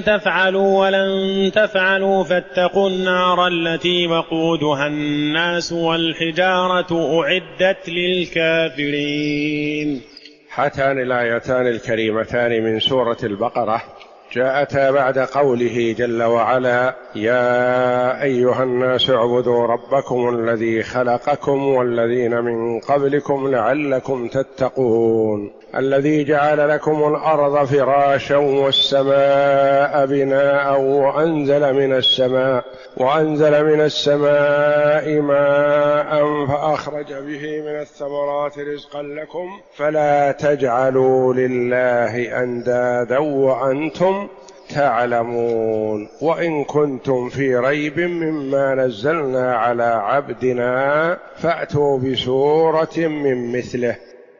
تفعلوا ولن تفعلوا فاتقوا النار التي وقودها الناس والحجارة أعدت للكافرين. هاتان الآيتان الكريمتان من سورة البقرة جاءتا بعد قوله جل وعلا: يا أيها الناس اعبدوا ربكم الذي خلقكم والذين من قبلكم لعلكم تتقون، الذي جعل لكم الأرض فراشا والسماء بناء وأنزل من السماء ماء فأخرج به من الثمرات رزقا لكم فلا تجعلوا لله أندادا وأنتم تعلمون، وإن كنتم في ريب مما نزلنا على عبدنا فأتوا بسورة من مثله.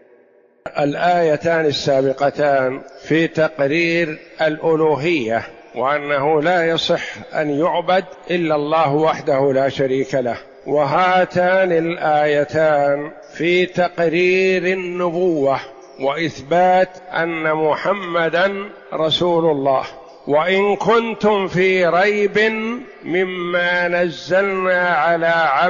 الآيتان السابقتان في تقرير الألوهية وأنه لا يصح أن يعبد إلا الله وحده لا شريك له، وهاتان الآيتان في تقرير النبوة وإثبات أن محمدًا رسول الله. وإن كنتم في ريب مما نزلنا على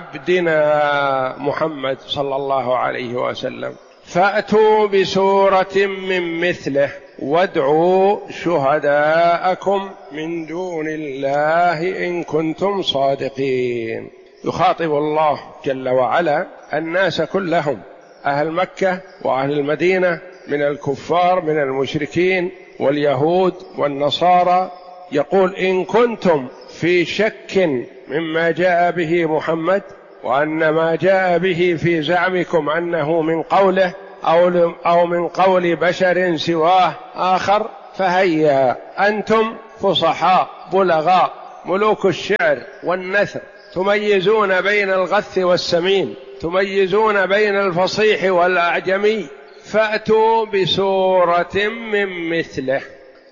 عبدنا محمد صلى الله عليه وسلم فأتوا بسورة من مثله وادعوا شهداءكم من دون الله إن كنتم صادقين. يخاطب الله جل وعلا الناس كلهم، أهل مكة وأهل المدينة من الكفار من المشركين واليهود والنصارى، يقول: إن كنتم في شك مما جاء به محمد وأن ما جاء به في زعمكم أنه من قوله أو من قول بشر سواه آخر، فهيا أنتم فصحاء بلغاء ملوك الشعر والنثر، تميزون بين الغث والسمين، تميزون بين الفصيح والأعجمي، فأتوا بسورة من مثله.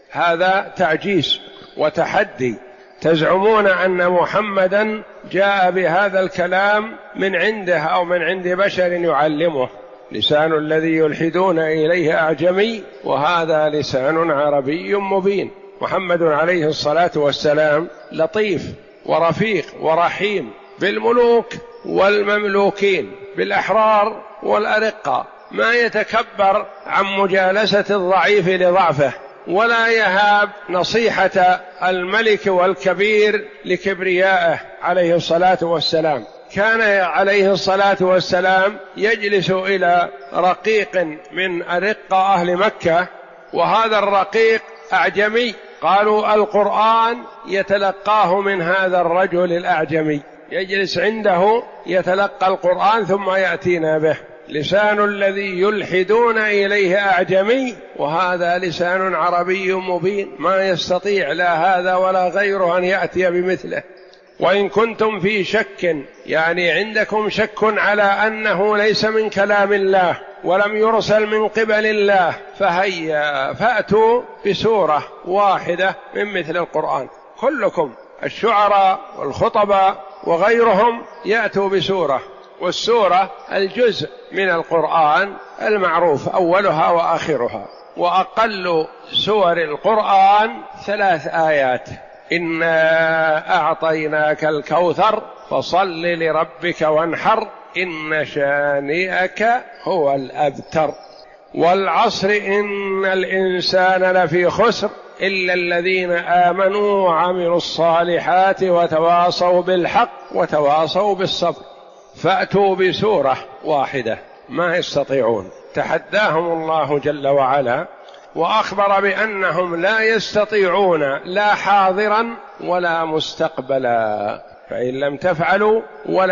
هذا تعجيز وتحدي، تزعمون أن محمدا جاء بهذا الكلام من عنده أو من عند بشر يعلمه، لسان الذي يلحدون إليه أعجمي وهذا لسان عربي مبين. محمد عليه الصلاة والسلام لطيف ورفيق ورحيم بالملوك والمملوكين، بالأحرار والأرقة، ما يتكبر عن مجالسة الضعيف لضعفه، ولا يهاب نصيحة الملك والكبير لكبريائه عليه الصلاة والسلام. كان عليه الصلاة والسلام يجلس إلى رقيق من أرقة أهل مكة، وهذا الرقيق أعجمي، قالوا القرآن يتلقاه من هذا الرجل الأعجمي، يجلس عنده يتلقى القرآن ثم يأتينا به. لسان الذي يلحدون إليه أعجمي وهذا لسان عربي مبين، ما يستطيع لا هذا ولا غيره أن يأتي بمثله. وإن كنتم في شك، يعني عندكم شك على أنه ليس من كلام الله ولم يرسل من قبل الله، فهيا فأتوا بسورة واحدة من مثل القرآن. كلكم الشعراء والخطباء وغيرهم يأتوا بسورة، والسورة الجزء من القرآن المعروف أولها وآخرها، وأقل سور القرآن 3 آيات: إنا أعطيناك الكوثر فصل لربك وانحر إن شانئك هو الأبتر، والعصر إن الإنسان لفي خسر إلا الذين آمنوا وعملوا الصالحات وتواصوا بالحق وتواصوا بالصبر. فأتوا بسورة واحدة، ما يستطيعون، تحداهم الله جل وعلا وأخبر بأنهم لا يستطيعون لا حاضرا ولا مستقبلا، فإن لم تفعلوا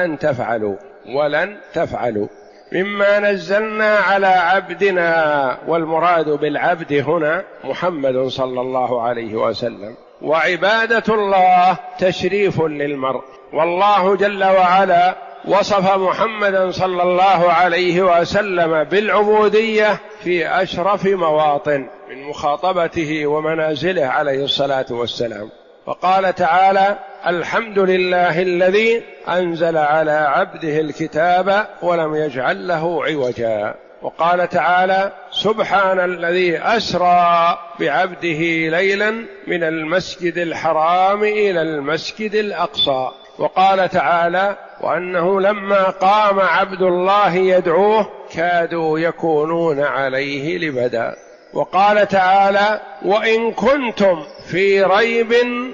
ولن تفعلوا مما نزلنا على عبدنا. والمراد بالعبد هنا محمد صلى الله عليه وسلم. وعبادة الله تشريف للمرء، والله جل وعلا وصف محمدا صلى الله عليه وسلم بالعبودية في أشرف مواطن من مخاطبته ومنازله عليه الصلاة والسلام. فقال تعالى: الحمد لله الذي أنزل على عبده الكتاب ولم يجعل له عوجا. وقال تعالى: سبحان الذي أسرى بعبده ليلا من المسجد الحرام إلى المسجد الأقصى. وقال تعالى: وأنه لما قام عبد الله يدعوه كادوا يكونون عليه لبدا. وقال تعالى: وإن كنتم في ريب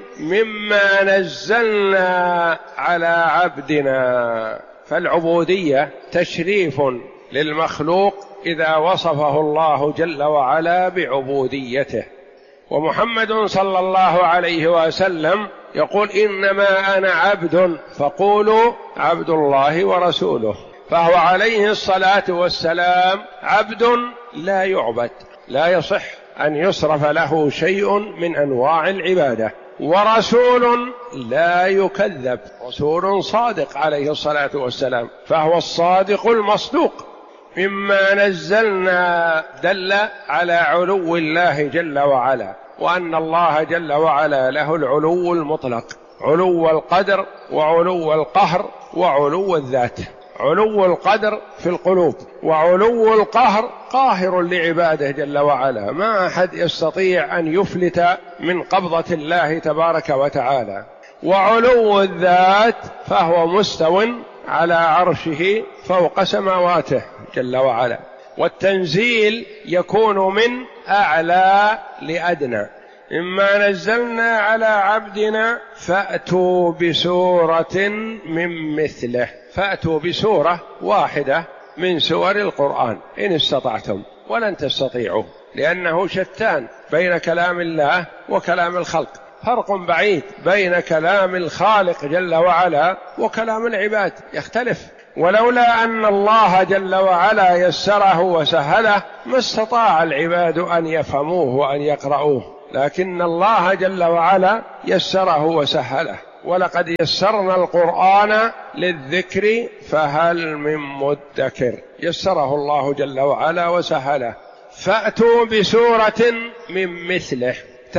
مما نزلنا على عبدنا. فالعبودية تشريف للمخلوق إذا وصفه الله جل وعلا بعبوديته. ومحمد صلى الله عليه وسلم يقول: إنما أنا عبد فقولوا عبد الله ورسوله. فهو عليه الصلاة والسلام عبد لا يعبد، لا يصح أن يصرف له شيء من أنواع العبادة، ورسول لا يكذب، رسول صادق عليه الصلاة والسلام، فهو الصادق المصدوق. مما نزلنا دل على علو الله جل وعلا، وأن الله جل وعلا له العلو المطلق، علو القدر وعلو القهر وعلو الذات. علو القدر في القلوب، وعلو القهر قاهر لعباده جل وعلا، ما أحد يستطيع أن يفلت من قبضة الله تبارك وتعالى. وعلو الذات فهو مستو على عرشه فوق سماواته جل وعلا. والتنزيل يكون من أعلى لأدنى. إما نزلنا على عبدنا فأتوا بسورة من مثله. فأتوا بسورة واحدة من سور القرآن إن استطعتم، ولن تستطيعوا، لأنه شتان بين كلام الله وكلام الخلق، فرق بعيد بين كلام الخالق جل وعلا وكلام العباد، يختلف. ولولا أن الله جل وعلا يسره وسهله ما استطاع العباد أن يفهموه وأن يقرؤوه، لكن الله جل وعلا يسره وسهله. ولقد يسرنا القرآن للذكر فهل من مدكر. يسره الله جل وعلا وسهله. فأتوا بسورة من مثله.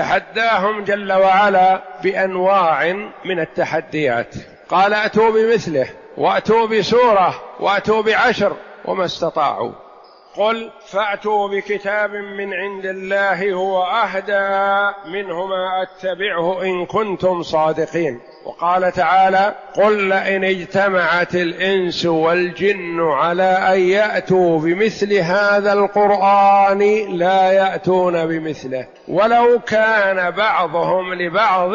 تحداهم جل وعلا بأنواع من التحديات، قال: أتوا بمثله، وأتوا بسورة، وأتوا ب10، وما استطاعوا. قل فأتوا بكتاب من عند الله هو أهدى منهما أتبعه إن كنتم صادقين. وقال تعالى: قل لئن اجتمعت الإنس والجن على أن يأتوا بمثل هذا القرآن لا يأتون بمثله ولو كان بعضهم لبعض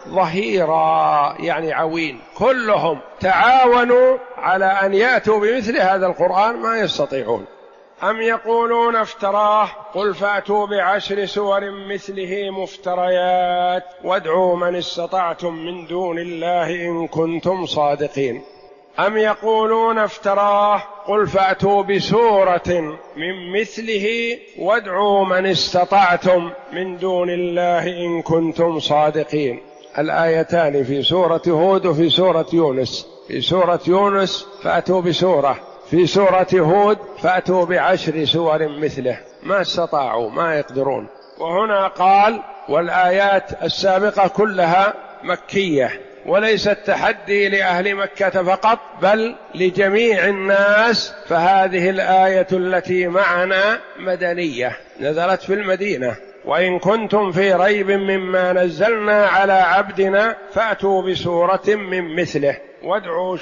ظهيرا، يعني عوين، كلهم تعاونوا على أن يأتوا بمثل هذا القرآن ما يستطيعون. أم يقولون افتراه قل فأتوا ب10 سور مثله مفتريات وادعوا من استطعتم من دون الله إن كنتم صادقين. أم يقولون افتراه قل فأتوا بسورة من مثله وادعوا من استطعتم من دون الله إن كنتم صادقين. الآيتان في سورة هود وفي سورة يونس. في سورة يونس فأتوا بسورة، في سورة هود فأتوا ب10 سور مثله، ما استطاعوا، ما يقدرون. وهنا قال: والآيات السابقة كلها مكية، وليس التحدي لأهل مكة فقط بل لجميع الناس. فهذه الآية التي معنا مدنية، نزلت في المدينة. وإن كنتم في ريب مما نزلنا على عبدنا فأتوا بسورة من مثله وادعوا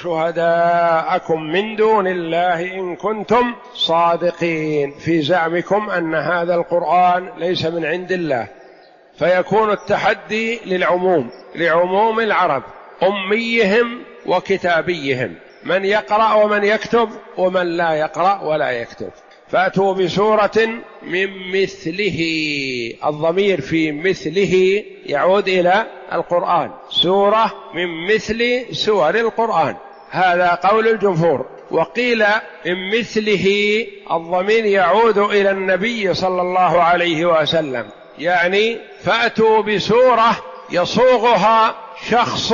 شهداءكم من دون الله إن كنتم صادقين في زعمكم أن هذا القرآن ليس من عند الله. فيكون التحدي للعموم، لعموم العرب، أميهم وكتابيهم، من يقرأ ومن يكتب ومن لا يقرأ ولا يكتب. فأتوا بسورة من مثله. الضمير في مثله يعود إلى القرآن، سورة من مثل سور القرآن، هذا قول الجمهور. وقيل من مثله الضمير يعود إلى النبي صلى الله عليه وسلم، يعني فأتوا بسورة يصوغها شخص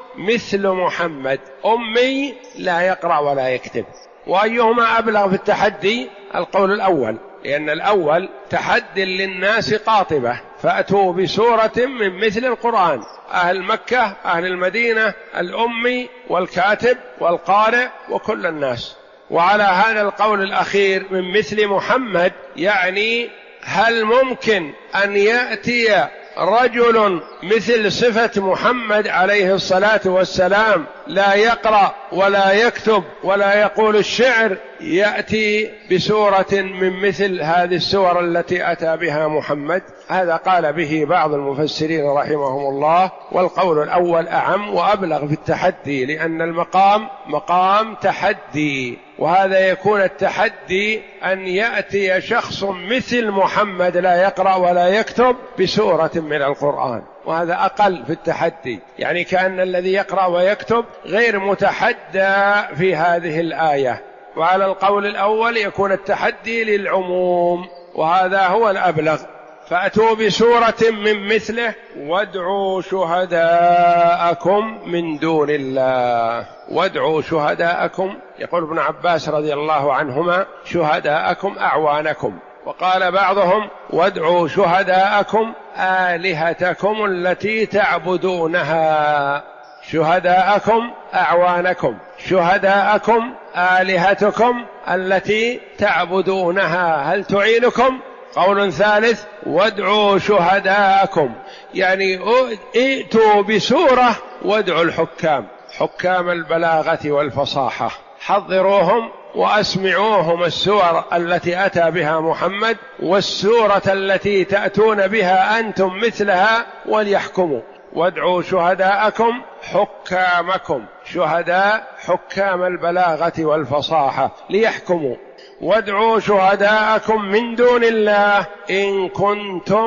مثل محمد، أمي لا يقرأ ولا يكتب. وأيهما أبلغ في التحدي؟ القول الأول، لأن الأول تحدي للناس قاطبة. فأتوا بسورة من مثل القرآن، أهل مكة، أهل المدينة، الأمي والكاتب والقارئ وكل الناس. وعلى هذا القول الأخير من مثل محمد، يعني هل ممكن أن يأتي رجل مثل صفة محمد عليه الصلاة والسلام لا يقرأ ولا يكتب ولا يقول الشعر، يأتي بسورة من مثل هذه السور التي أتى بها محمد؟ هذا قال به بعض المفسرين رحمهم الله، والقول الأول أعم وأبلغ في التحدي، لأن المقام مقام تحدي، وهذا يكون التحدي أن يأتي شخص مثل محمد لا يقرأ ولا يكتب بسورة من القرآن، وهذا أقل في التحدي، يعني كأن الذي يقرأ ويكتب غير متحدى في هذه الآية. وعلى القول الأول يكون التحدي للعموم، وهذا هو الأبلغ. فأتوا بسورة من مثله وادعوا شهداءكم من دون الله. وادعوا شهداءكم، يقول ابن عباس رضي الله عنهما شهداءكم أعوانكم، وقال بعضهم وادعوا شهداءكم آلهتكم التي تعبدونها. شهداءكم أعوانكم، شهداءكم آلهتكم التي تعبدونها هل تعينكم؟ قول ثالث وادعوا شهداءكم، يعني ائتوا بسورة وادعوا الحكام، حكام البلاغة والفصاحة، حضروهم وأسمعوهم السور التي أتى بها محمد والسورة التي تأتون بها أنتم مثلها وليحكموا. وادعوا شهداءكم حكامكم، شهداء حكام البلاغة والفصاحة ليحكموا. وادعوا شهداءكم من دون الله إن كنتم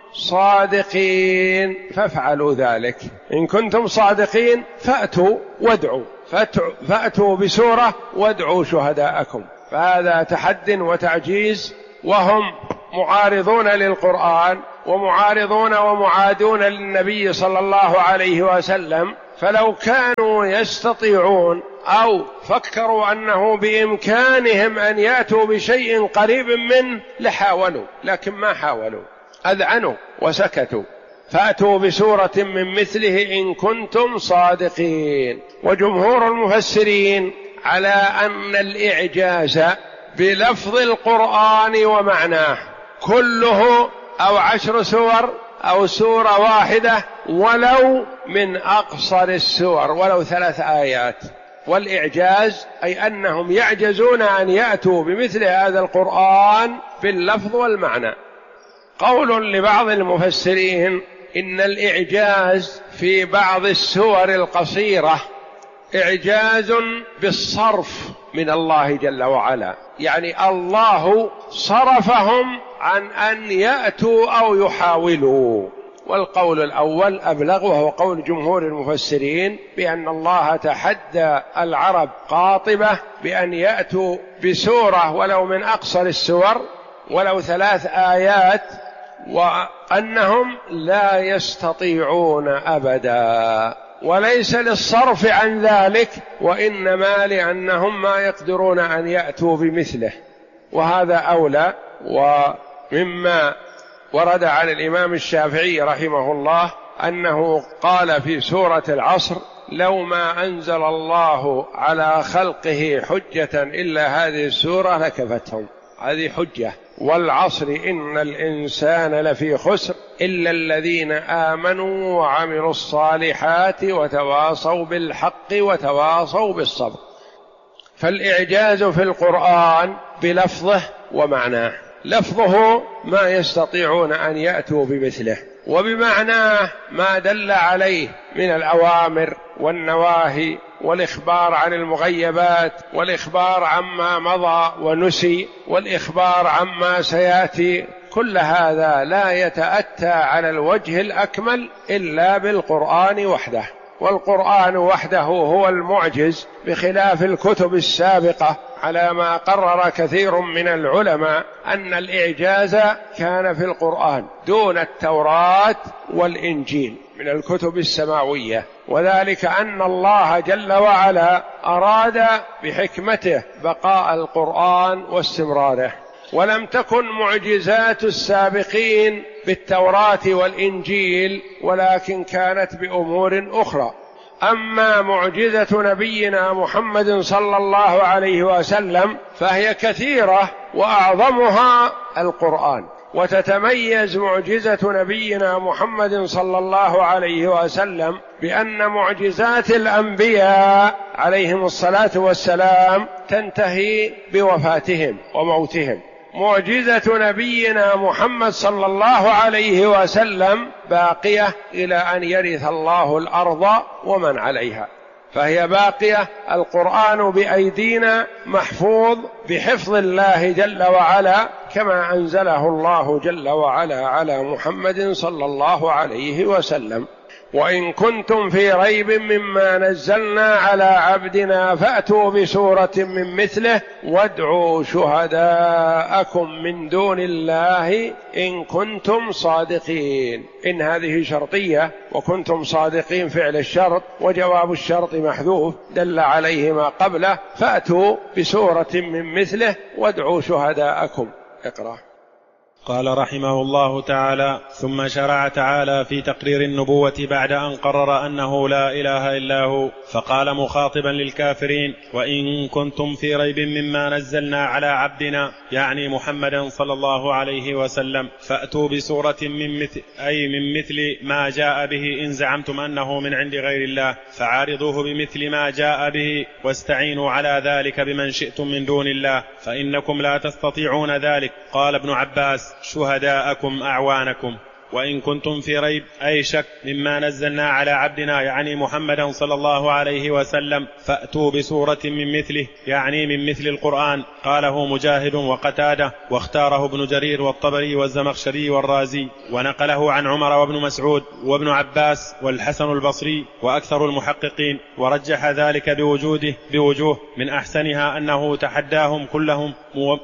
صادقين فافعلوا ذلك. إن كنتم صادقين فأتوا وادعوا، فأتوا بسورة وادعوا شهداءكم. فهذا تحد وتعجيز، وهم معارضون للقرآن ومعارضون ومعادون للنبي صلى الله عليه وسلم، فلو كانوا يستطيعون أو فكروا أنه بإمكانهم أن يأتوا بشيء قريب منه لحاولوا، لكن ما حاولوا، أذعنوا وسكتوا. فأتوا بسورة من مثله إن كنتم صادقين. وجمهور المفسرين على أن الإعجاز بلفظ القرآن ومعناه كله أو 10 سور أو سورة واحدة ولو من أقصر السور ولو 3 آيات. والإعجاز أي أنهم يعجزون أن يأتوا بمثل هذا القرآن باللفظ والمعنى. قول لبعض المفسرين إن الإعجاز في بعض السور القصيرة إعجاز بالصرف من الله جل وعلا، يعني الله صرفهم عن أن يأتوا أو يحاولوا. والقول الأول أبلغ، وهو قول جمهور المفسرين بأن الله تحدى العرب قاطبة بأن يأتوا بسورة ولو من أقصر السور ولو 3 آيات، وأنهم لا يستطيعون أبدا، وليس للصرف عن ذلك، وإنما لأنهم ما يقدرون أن يأتوا بمثله. وهذا أولى. ومما ورد عن الإمام الشافعي رحمه الله أنه قال في سورة العصر لو ما أنزل الله على خلقه حجة إلا هذه السورة لكفتهم، هذه حجة. والعصر إن الإنسان لفي خسر إلا الذين آمنوا وعملوا الصالحات وتواصوا بالحق وتواصوا بالصبر. فالإعجاز في القرآن بلفظه ومعناه، لفظه ما يستطيعون أن يأتوا بمثله، وبمعناه ما دل عليه من الأوامر والنواهي والإخبار عن المغيبات والإخبار عما مضى ونسي والإخبار عما سيأتي. كل هذا لا يتأتى على الوجه الأكمل إلا بالقرآن وحده، والقرآن وحده هو المعجز، بخلاف الكتب السابقة على ما قرر كثير من العلماء أن الإعجاز كان في القرآن دون التوراة والإنجيل من الكتب السماوية، وذلك أن الله جل وعلا أراد بحكمته بقاء القرآن واستمراره، ولم تكن معجزات السابقين بالتوراة والإنجيل، ولكن كانت بأمور أخرى. أما معجزة نبينا محمد صلى الله عليه وسلم فهي كثيرة، وأعظمها القرآن. وتتميز معجزة نبينا محمد صلى الله عليه وسلم بأن معجزات الأنبياء عليهم الصلاة والسلام تنتهي بوفاتهم وموتهم. معجزة نبينا محمد صلى الله عليه وسلم باقية إلى أن يرث الله الأرض ومن عليها، فهي باقية. القرآن بأيدينا محفوظ بحفظ الله جل وعلا، كما أنزله الله جل وعلا على محمد صلى الله عليه وسلم. وإن كنتم في ريب مما نزلنا على عبدنا فأتوا بسورة من مثله وادعوا شهداءكم من دون الله إن كنتم صادقين. إن هذه شرطية، وكنتم صادقين فعل الشرط، وجواب الشرط محذوف دل عليه ما قبله. فأتوا بسورة من مثله وادعوا شهداءكم. اقرأ. قال رحمه الله تعالى: ثم شرع تعالى في تقرير النبوة بعد أن قرر أنه لا إله إلا هو، فقال مخاطبا للكافرين: وإن كنتم في ريب مما نزلنا على عبدنا، يعني محمدا صلى الله عليه وسلم، فأتوا بسورة من مثل ما جاء به إن زعمتم أنه من عند غير الله، فعارضوه بمثل ما جاء به، واستعينوا على ذلك بمن شئتم من دون الله، فإنكم لا تستطيعون ذلك. قال ابن عباس: شهداءكم أعوانكم. وإن كنتم في ريب أي شك مما نزلنا على عبدنا، يعني محمدا صلى الله عليه وسلم، فأتوا بسورة من مثله، يعني من مثل القرآن. قاله مجاهد وقتادة، واختاره ابن جرير والطبري والزمخشري والرازي، ونقله عن عمر وابن مسعود وابن عباس والحسن البصري وأكثر المحققين، ورجح ذلك بوجوه من أحسنها أنه تحداهم كلهم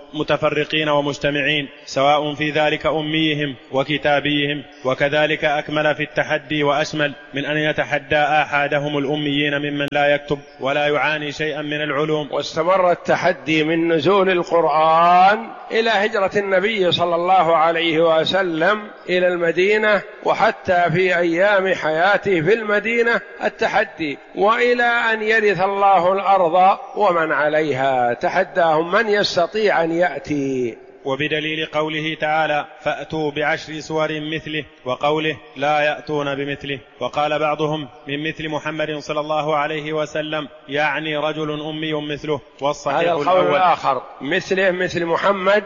متفرقين ومجتمعين، سواء في ذلك أميهم وكتابيهم، وكذلك أكمل في التحدي وأشمل من أن يتحدى آحادهم الأميين ممن لا يكتب ولا يعاني شيئا من العلوم. واستمر التحدي من نزول القرآن إلى هجرة النبي صلى الله عليه وسلم إلى المدينة، وحتى في أيام حياته في المدينة التحدي، وإلى أن يرث الله الأرض ومن عليها تحداهم من يستطيع أن يأتي. وبدليل قوله تعالى: فأتوا بعشر سور مثله، وقوله: لا يأتون بمثله. وقال بعضهم: من مثل محمد صلى الله عليه وسلم، يعني رجل أمي مثله. والصحيح هذا القول الآخر مثله مثل محمد،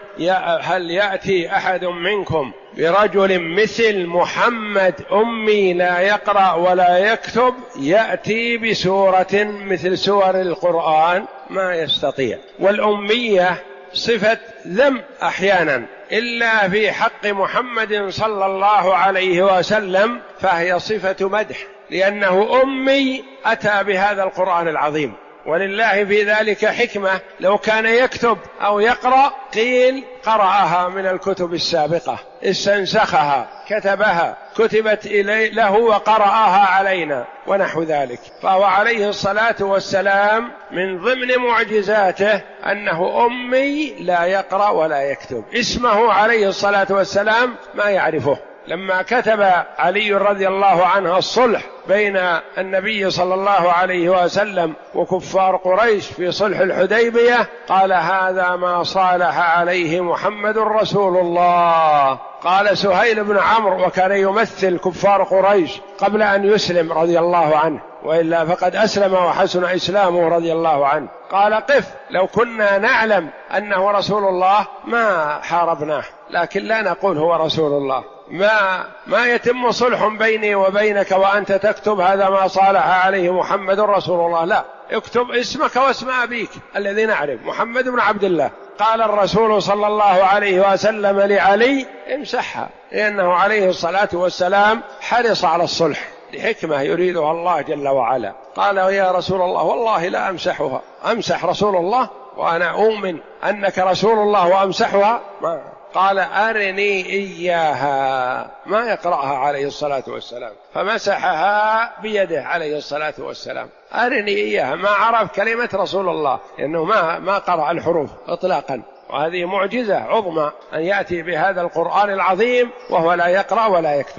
هل يأتي أحد منكم برجل مثل محمد أمي لا يقرأ ولا يكتب يأتي بسورة مثل سور القرآن؟ ما يستطيع. والأمية صفة ذم أحيانا، إلا في حق محمد صلى الله عليه وسلم فهي صفة مدح، لأنه أمي أتى بهذا القرآن العظيم، ولله في ذلك حكمة. لو كان يكتب أو يقرأ قيل قرأها من الكتب السابقة، استنسخها، كتبها، كتبت له وقرأها علينا ونحو ذلك. فهو عليه الصلاة والسلام من ضمن معجزاته أنه أمي لا يقرأ ولا يكتب. اسمه عليه الصلاة والسلام ما يعرفه. لما كتب علي رضي الله عنه الصلح بين النبي صلى الله عليه وسلم وكفار قريش في صلح الحديبية، قال: هذا ما صالح عليه محمد رسول الله. قال سهيل بن عمرو، وكان يمثل كفار قريش قبل أن يسلم رضي الله عنه، وإلا فقد أسلم وحسن إسلامه رضي الله عنه، قال: قف، لو كنا نعلم أنه رسول الله ما حاربناه، لكن لا نقول هو رسول الله. ما يتم صلح بيني وبينك وأنت تكتب هذا ما صالح عليه محمد رسول الله، لا، اكتب اسمك واسم أبيك الذي نعرف، محمد بن عبد الله. قال الرسول صلى الله عليه وسلم لعلي: امسحها، لأنه عليه الصلاة والسلام حرص على الصلح لحكمة يريدها الله جل وعلا. قال: يا رسول الله والله لا أمسحها. أمسح رسول الله وأنا أؤمن أنك رسول الله وأمسحها؟ ما قال: أرني إياها، ما يقرأها عليه الصلاة والسلام، فمسحها بيده عليه الصلاة والسلام. أرني إياها، ما عرف كلمة رسول الله لأنه ما قرأ الحروف إطلاقا. وهذه معجزة عظمى أن يأتي بهذا القرآن العظيم وهو لا يقرأ ولا يكتب.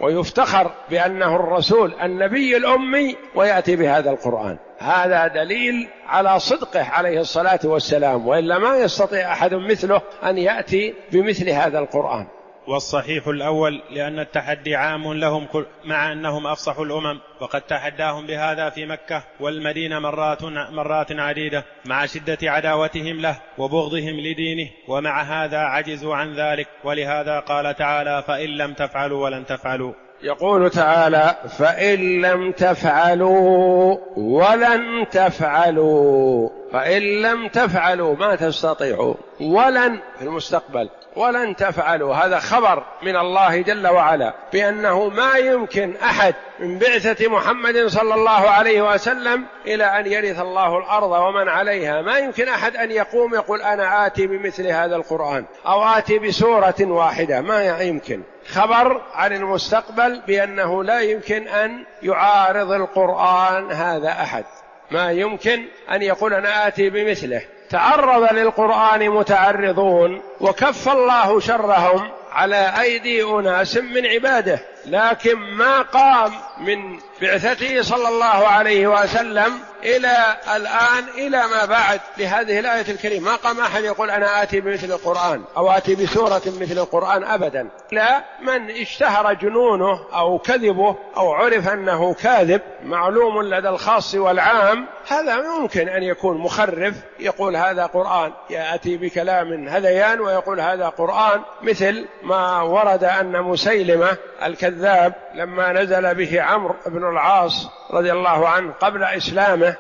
ويفتخر بأنه الرسول النبي الأمي ويأتي بهذا القرآن. هذا دليل على صدقه عليه الصلاة والسلام، وإلا ما يستطيع أحد مثله أن يأتي بمثل هذا القرآن. والصحيح الأول لأن التحدي عام لهم مع أنهم أفصح الأمم، وقد تحداهم بهذا في مكة والمدينة مرات عديدة مع شدة عداوتهم له وبغضهم لدينه، ومع هذا عجزوا عن ذلك، ولهذا قال تعالى: فإن لم تفعلوا ولن تفعلوا. يقول تعالى: فإن لم تفعلوا ولن تفعلوا. فإن لم تفعلوا ما تستطيعوا، ولن في المستقبل، ولن تفعلوا هذا خبر من الله جل وعلا بأنه ما يمكن أحد من بعثة محمد صلى الله عليه وسلم إلى أن يرث الله الأرض ومن عليها، ما يمكن أحد أن يقوم يقول أنا آتي بمثل هذا القرآن أو آتي بسورة واحدة، ما يمكن. خبر عن المستقبل بأنه لا يمكن أن يعارض القرآن هذا أحد، ما يمكن أن يقول أنا آتي بمثله. تعرض للقرآن متعرضون وكف الله شرهم على أيدي أناس من عباده، لكن ما قام من بعثته صلى الله عليه وسلم إلى الآن إلى ما بعد لهذه الآية الكريمة ما قام أحد يقول أنا آتي بمثل القرآن أو آتي بسورة مثل القرآن أبدا. لا، من اشتهر جنونه أو كذبه أو عرف أنه كاذب معلوم لدى الخاص والعام، هذا ممكن أن يكون مخرف يقول هذا قرآن، يأتي بكلام هذيان ويقول هذا قرآن، مثل ما ورد أن مسيلمة الكذاب لما نزل به عمرو بن العاص رضي الله عنه قبل إسلامه،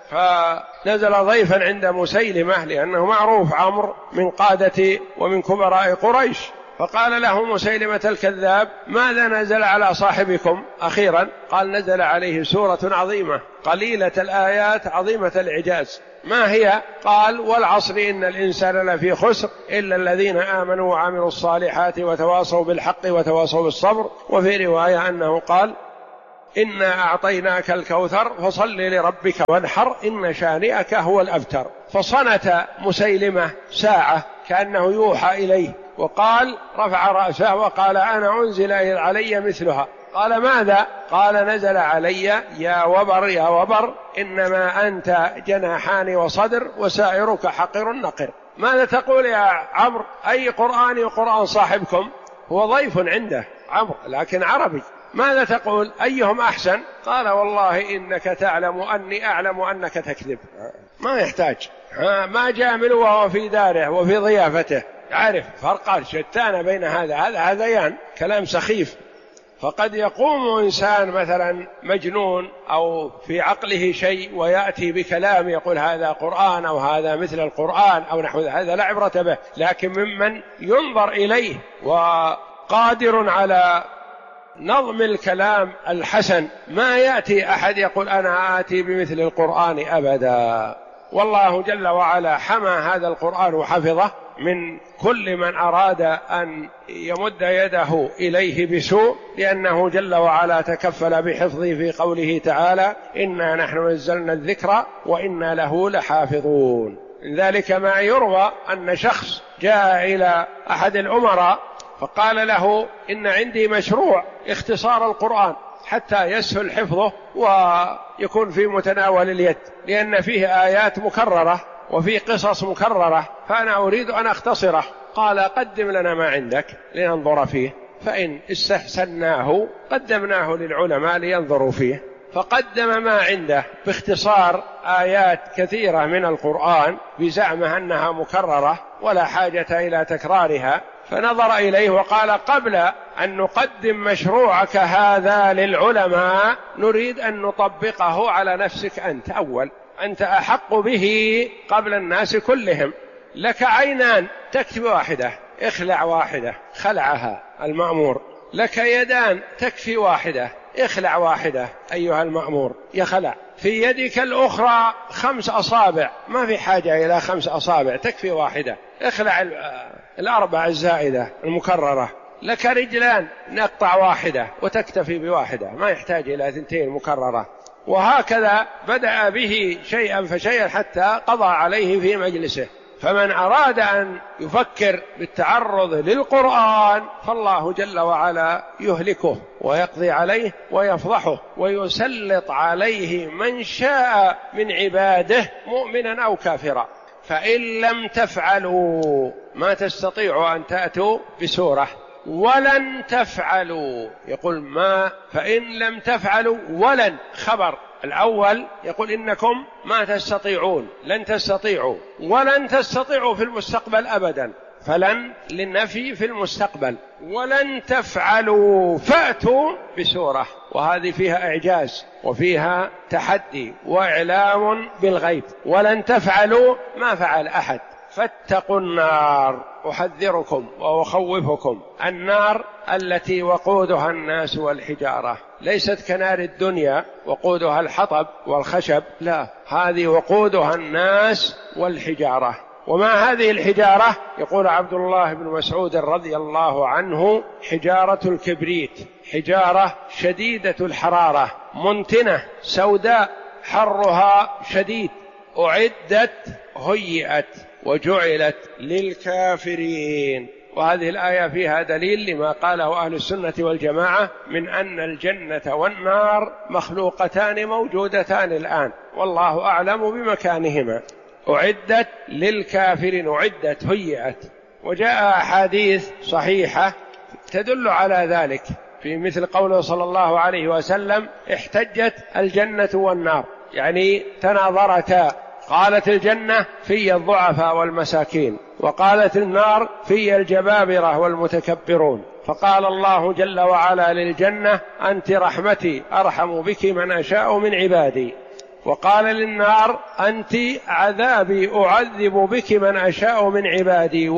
فنزل ضيفا عند مسيلمة لأنه معروف عمرو من قادة ومن كبراء قريش، فقال له مسيلمة الكذاب: ماذا نزل على صاحبكم أخيرا؟ قال: نزل عليه سورة عظيمة قليلة الآيات عظيمة الإعجاز. ما هي؟ قال: والعصر إن الإنسان لفي خسر إلا الذين آمنوا وعملوا الصالحات وتواصوا بالحق وتواصوا بالصبر. وفي رواية أنه قال: إنا أعطيناك الكوثر فصل لربك وانحر إن شانئك هو الأبتر. فصنت مسيلمة ساعة كأنه يوحى إليه، وقال رفع رأسه وقال: أنا أنزل علي مثلها. قال: ماذا؟ قال: نزل علي يا وبر يا وبر إنما أنت جناحان وصدر وسائرك حقر نقر. ماذا تقول يا عمرو؟ أي قرآن قرآن صاحبكم؟ هو ضيف عنده عمرو لكن عربي. ماذا تقول؟ أيهم أحسن؟ قال: والله إنك تعلم أني أعلم أنك تكذب. ما يحتاج، ما جامل وهو في داره وفي ضيافته، يعرف فرقات شتان بين هذا هذيان، كلام سخيف. فقد يقوم إنسان مثلا مجنون أو في عقله شيء ويأتي بكلام يقول هذا قرآن أو هذا مثل القرآن أو نحو هذا، لا عبرة به، لكن ممن ينظر إليه وقادر على نظم الكلام الحسن ما يأتي أحد يقول أنا آتي بمثل القرآن أبدا. والله جل وعلا حمى هذا القرآن وحفظه من كل من أراد أن يمد يده إليه بسوء، لأنه جل وعلا تكفل بحفظه في قوله تعالى: إنا نحن نزلنا الذكر وإنا له لحافظون. من ذلك ما يروى أن شخص جاء إلى أحد الأمراء فقال له: إن عندي مشروع اختصار القرآن حتى يسهل حفظه ويكون في متناول اليد، لأن فيه آيات مكررة وفي قصص مكررة، فأنا أريد أن أختصره. قال: قدم لنا ما عندك لننظر فيه، فإن استحسناه قدمناه للعلماء لينظروا فيه. فقدم ما عنده باختصار آيات كثيرة من القرآن بزعمه أنها مكررة ولا حاجة إلى تكرارها، فنظر إليه وقال: قبل أن نقدم مشروعك هذا للعلماء نريد أن نطبقه على نفسك أنت أول، أنت أحق به قبل الناس كلهم. لك عينان تكفي واحدة، اخلع واحدة، خلعها المأمور. لك يدان تكفي واحدة، اخلع واحدة أيها المأمور، يخلع. في يدك الأخرى 5 أصابع، ما في حاجة إلى 5 أصابع، تكفي واحدة، اخلع 4 الزائدة المكررة. لك رجلان، نقطع واحدة وتكتفي بواحدة، ما يحتاج إلى 2 مكررة. وهكذا بدأ به شيئا فشيئا حتى قضى عليه في مجلسه. فمن أراد أن يفكر بالتعرض للقرآن فالله جل وعلا يهلكه ويقضي عليه ويفضحه ويسلط عليه من شاء من عباده مؤمنا أو كافرا. فإن لم تفعلوا ما تستطيعوا أن تأتوا بسورة ولن تفعلوا، يقول ما، فإن لم تفعلوا ولن خبر الأول يقول إنكم ما تستطيعون، لن تستطيعوا، ولن تستطيعوا في المستقبل أبدا، فلن للنفي في المستقبل، ولن تفعلوا فأتوا بسورة، وهذه فيها إعجاز وفيها تحدي وإعلام بالغيب. ولن تفعلوا ما فعل أحد، فاتقوا النار، أحذركم وأخوفكم. النار التي وقودها الناس والحجارة، ليست كنار الدنيا وقودها الحطب والخشب، لا، هذه وقودها الناس والحجارة. وما هذه الحجارة؟ يقول عبد الله بن مسعود رضي الله عنه: حجارة الكبريت، حجارة شديدة الحرارة منتنة سوداء حرها شديد، أعدت هيئت وجعلت للكافرين. وهذه الآية فيها دليل لما قاله أهل السنة والجماعة من أن الجنة والنار مخلوقتان موجودتان الآن، والله أعلم بمكانهما. أعدت للكافرين، أعدت هيئت. وجاء أحاديث صحيحة تدل على ذلك، في مثل قوله صلى الله عليه وسلم: احتجت الجنة والنار، يعني تناظرتا، قالت الجنة: في الضعفاء والمساكين، وقالت النار: في الجبابرة والمتكبرون. فقال الله جل وعلا للجنة: أنت رحمتي أرحم بك من أشاء من عبادي. وقال للنار: أنت عذابي أعذب بك من أشاء من عبادي،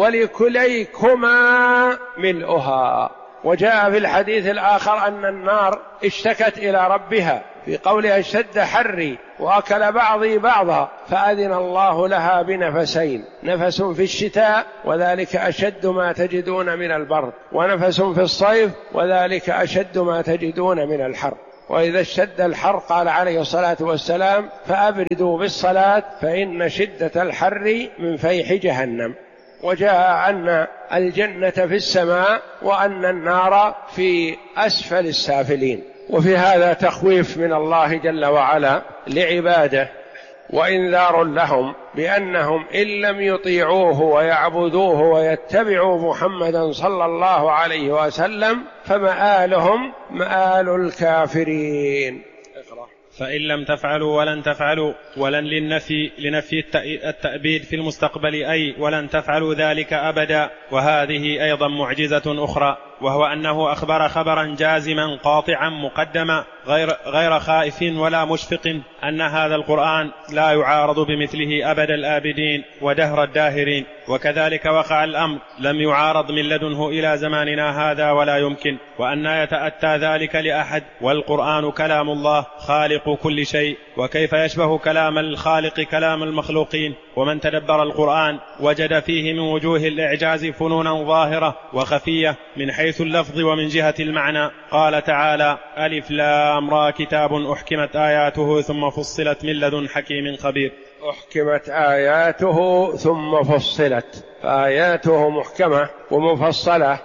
ولكليكما ملؤها. وجاء في الحديث الآخر أن النار اشتكت إلى ربها في قولها: اشتد حري وأكل بعضي بعضا، فأذن الله لها بنفسين: نفس في الشتاء وذلك أشد ما تجدون من البرد، ونفس في الصيف وذلك أشد ما تجدون من الحر. وإذا اشتد الحر قال عليه الصلاة والسلام: فأبردوا بالصلاة فإن شدة الحر من فيح جهنم. وجاء أن الجنة في السماء وأن النار في أسفل السافلين. وفي هذا تخويف من الله جل وعلا لعباده وإنذار لهم بأنهم إن لم يطيعوه ويعبدوه ويتبعوا محمدا صلى الله عليه وسلم فمآلهم مآل الكافرين. فإن لم تفعلوا ولن تفعلوا، ولن لنفي التأبيد في المستقبل، أي ولن تفعلوا ذلك أبدا. وهذه أيضا معجزة أخرى، وهو أنه أخبر خبرا جازما قاطعا مقدما غير خائف ولا مشفق أن هذا القرآن لا يعارض بمثله أبد الآبدين ودهر الداهرين. وكذلك وقع الأمر، لم يعارض من لدنه إلى زماننا هذا ولا يمكن، وأن يتأتى ذلك لأحد، والقرآن كلام الله خالق كل شيء، وكيف يشبه كلام الخالق كلام المخلوقين؟ ومن تدبر القرآن وجد فيه من وجوه الإعجاز فنونا ظاهرة وخفية من حيث اللفظ ومن جهة المعنى. قال تعالى: ألف لام را كتاب أحكمت آياته ثم فصلت من لدن حكيم خبير. أحكمت آياته ثم فصلت، فآياته محكمة ومفصلة،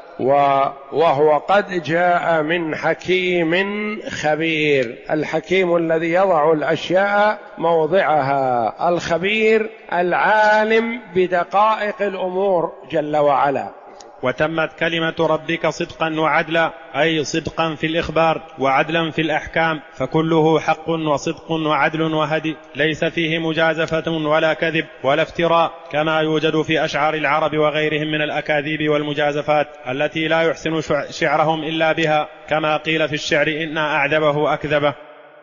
وهو قد جاء من حكيم خبير. الحكيم الذي يضع الأشياء موضعها، الخبير العالم بدقائق الأمور جل وعلا. وتمت كلمة ربك صدقا وعدلا، أي صدقا في الإخبار وعدلا في الأحكام، فكله حق وصدق وعدل وهدي، ليس فيه مجازفة ولا كذب ولا افتراء، كما يوجد في أشعار العرب وغيرهم من الأكاذيب والمجازفات التي لا يحسن شعرهم إلا بها، كما قيل في الشعر: إن أعذبه أكذبه.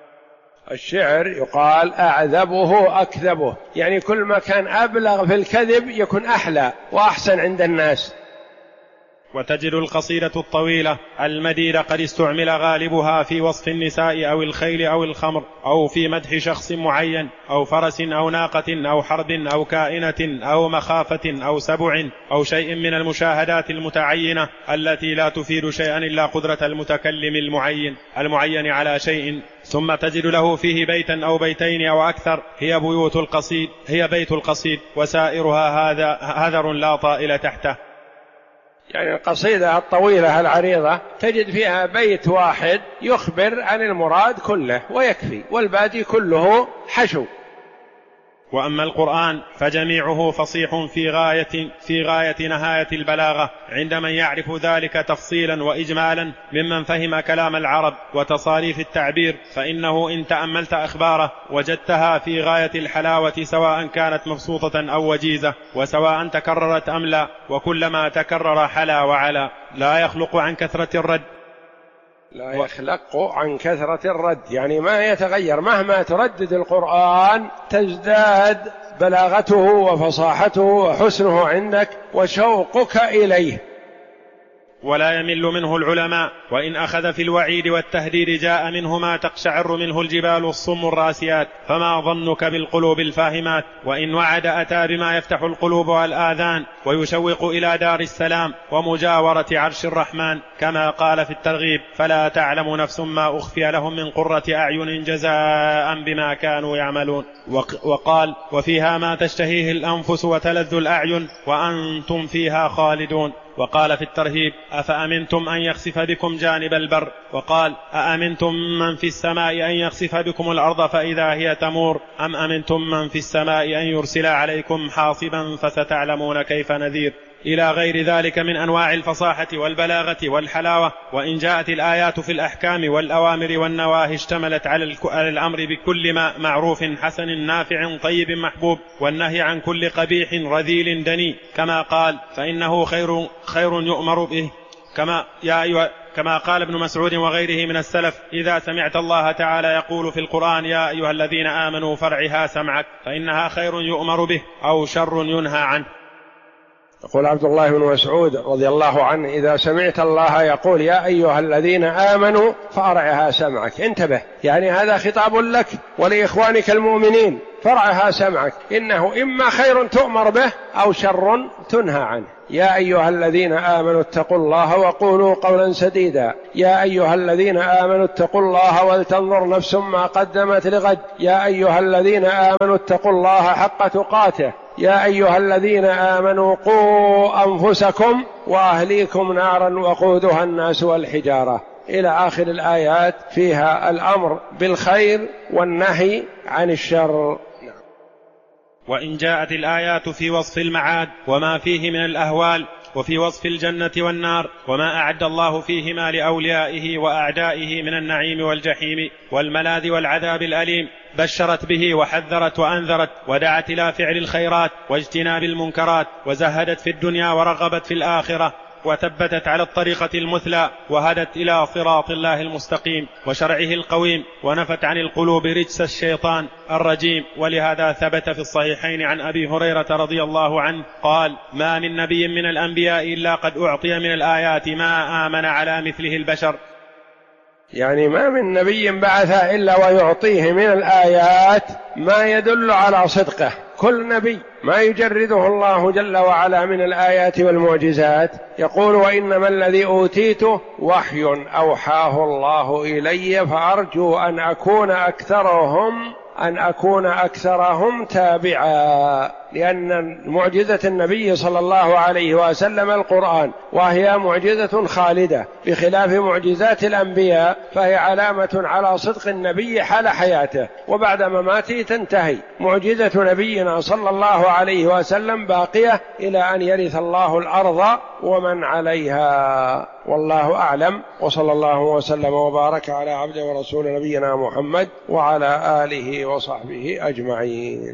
الشعر يقال أعذبه أكذبه، يعني كل ما كان أبلغ في الكذب يكون أحلى وأحسن عند الناس. وتجد القصيدة الطويلة المديدة قد استعمل غالبها في وصف النساء أو الخيل أو الخمر، أو في مدح شخص معين، أو فرس أو ناقة أو حرب أو كائنة أو مخافة أو سبع أو شيء من المشاهدات المتعينة التي لا تفيد شيئا إلا قدرة المتكلم المعين على شيء. ثم تجد له فيه بيتا أو بيتين أو أكثر هي بيت القصيد وسائرها هذر لا طائل تحته. يعني القصيدة الطويلة العريضة تجد فيها بيت واحد يخبر عن المراد كله ويكفي، والباقي كله حشو. وأما القرآن فجميعه فصيح في غاية نهاية البلاغة عند من يعرف ذلك تفصيلا وإجمالا ممن فهم كلام العرب وتصاريف التعبير، فإنه إن تأملت أخباره وجدتها في غاية الحلاوة، سواء كانت مبسوطة أو وجيزة، وسواء تكررت أم لا، وكلما تكرر حلا وعلا. لا يخلق عن كثرة الرد، يعني ما يتغير، مهما تردد القرآن تزداد بلاغته وفصاحته وحسنه عندك وشوقك إليه. ولا يمل منه العلماء، وإن أخذ في الوعيد والتهديد جاء منه ما تقشعر منه الجبال الصم الراسيات، فما ظنك بالقلوب الفاهمات. وإن وعد أتى بما يفتح القلوب والآذان ويشوق إلى دار السلام ومجاورة عرش الرحمن، كما قال في الترغيب: فلا تعلم نفس ما أخفي لهم من قرة أعين جزاء بما كانوا يعملون. وقال: وفيها ما تشتهيه الأنفس وتلذ الأعين وأنتم فيها خالدون. وقال في الترهيب: أفأمنتم أن يخسف بكم جانب البر. وقال: أأمنتم من في السماء أن يخسف بكم الأرض فإذا هي تمور، أم أمنتم من في السماء أن يرسل عليكم حاصبا فستعلمون كيف نذير، إلى غير ذلك من أنواع الفصاحة والبلاغة والحلاوة. وإن جاءت الآيات في الأحكام والأوامر والنواهي اشتملت على الأمر بكل ما معروف حسن نافع طيب محبوب، والنهي عن كل قبيح رذيل دني، كما قال: فإنه خير يؤمر به، كما قال ابن مسعود وغيره من السلف: إذا سمعت الله تعالى يقول في القرآن: يا أيها الذين آمنوا فارعها سمعك، فإنها خير يؤمر به أو شر ينهى عنه. يقول عبد الله بن مسعود رضي الله عنه: إذا سمعت الله يقول يا أيها الذين آمنوا فارعها سمعك، انتبه، يعني هذا خطاب لك ولإخوانك المؤمنين، فارعها سمعك، إنه إما خير تؤمر به أو شر تنهى عنه. يا أيها الذين آمنوا اتقوا الله وقولوا قولا سديدا، يا أيها الذين آمنوا اتقوا الله ولتنظر نفس ما قدمت لغد، يا أيها الذين آمنوا اتقوا الله حق تقاته، يا أيها الذين آمنوا قوا أنفسكم وأهليكم نارا وقودها الناس والحجارة، إلى آخر الآيات فيها الأمر بالخير والنهي عن الشر. وإن جاءت الآيات في وصف المعاد وما فيه من الأهوال، وفي وصف الجنة والنار وما أعد الله فيهما لأوليائه وأعدائه من النعيم والجحيم والملاذ والعذاب الأليم، بشرت به وحذرت وأنذرت، ودعت إلى فعل الخيرات واجتناب المنكرات، وزهدت في الدنيا ورغبت في الآخرة، وثبتت على الطريقة المثلى، وهدت إلى صراط الله المستقيم وشرعه القويم، ونفت عن القلوب رجس الشيطان الرجيم. ولهذا ثبت في الصحيحين عن أبي هريرة رضي الله عنه قال: ما من نبي من الأنبياء إلا قد أعطي من الآيات ما آمن على مثله البشر. يعني ما من نبي بعث إلا ويعطيه من الآيات ما يدل على صدقه. كل نبي ما يجرده الله جل وعلا من الآيات والمعجزات، يقول: وإنما الذي أوتيته وحي أوحاه الله إلي فأرجو أن أكون أكثرهم تابعا. لأن معجزة النبي صلى الله عليه وسلم القرآن، وهي معجزة خالدة بخلاف معجزات الأنبياء، فهي علامة على صدق النبي حال حياته، وبعد مماته تنتهي. معجزة نبينا صلى الله عليه وسلم باقية إلى أن يرث الله الأرض ومن عليها. والله أعلم، وصلى الله وسلم وبارك على عبده ورسول نبينا محمد وعلى آله وصحبه أجمعين.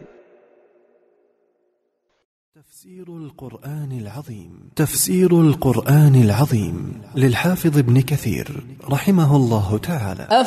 تفسير القرآن العظيم للحافظ ابن كثير رحمه الله تعالى.